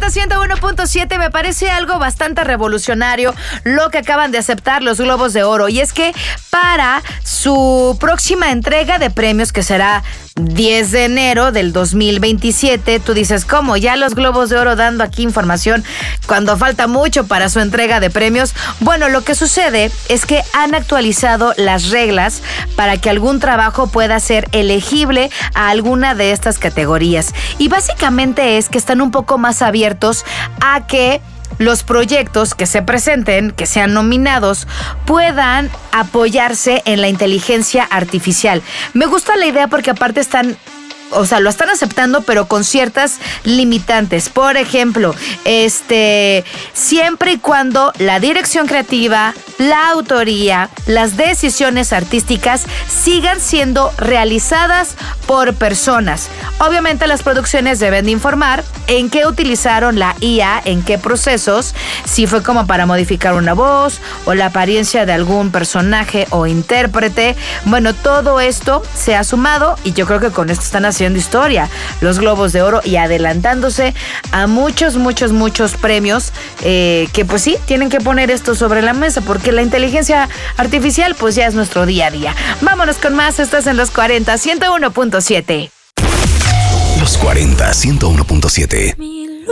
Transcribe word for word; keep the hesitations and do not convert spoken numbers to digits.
cuarenta, ciento uno punto siete. Me parece algo bastante revolucionario lo que acaban de aceptar los Globos de Oro. Y es que para su próxima entrega de premios, que será diez de enero del dos mil veintisiete, tú dices, ¿cómo? Ya los Globos de Oro dando aquí información cuando falta mucho para su entrega de premios. Bueno, lo que sucede es que han actualizado las reglas para que algún trabajo pueda ser elegible a alguna de estas categorías. Y básicamente es que están un poco más abiertos a que los proyectos que se presenten, que sean nominados, puedan apoyarse en la inteligencia artificial. Me gusta la idea porque aparte están... O sea, lo están aceptando, pero con ciertas limitantes. Por ejemplo, este, siempre y cuando la dirección creativa, la autoría, las decisiones artísticas sigan siendo realizadas por personas. Obviamente las producciones deben de informar en qué utilizaron la I A, en qué procesos, si fue como para modificar una voz o la apariencia de algún personaje o intérprete. Bueno, todo esto se ha sumado y yo creo que con esto están haciendo historia los Globos de Oro y adelantándose a muchos, muchos, muchos premios eh, que pues sí, tienen que poner esto sobre la mesa porque la inteligencia artificial pues ya es nuestro día a día. Vámonos con más, estás en los cuarenta, ciento uno punto siete. Los cuarenta, ciento uno punto siete.